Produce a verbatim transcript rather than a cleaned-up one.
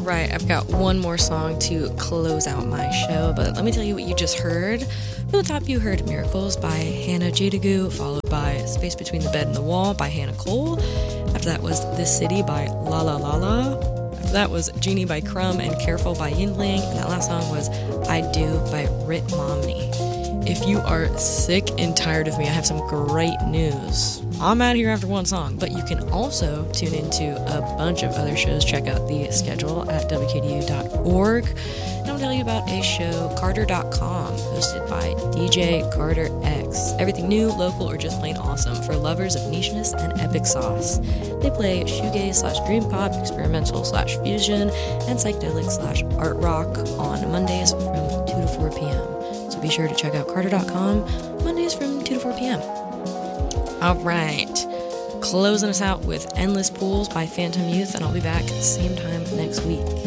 right, I've got one more song to close out my show, but let me tell you what you just heard. From the top, you heard Miracles by Hannah Jadagu, followed by Space Between the Bed and the Wall by Hannah Cole. After that was This City by La La La La. After that was Genie by Crumb and Careful by Yingling. And that last song was I Do by Rit Momney. If you are sick and tired of me, I have some great news. I'm out here after one song, but you can also tune into a bunch of other shows. Check out the schedule at W K D U dot org. And I'll tell you about a show, Carter dot com, hosted by D J Carter X. Everything new, local, or just plain awesome for lovers of nicheness and epic sauce. They play shoegaze slash dream pop, experimental slash fusion, and psychedelic slash art rock on Mondays from two to four p.m. So be sure to check out Carter dot com Mondays from two to four p.m. All right, closing us out with Endless Pools by Phantom Youth, and I'll be back same time next week.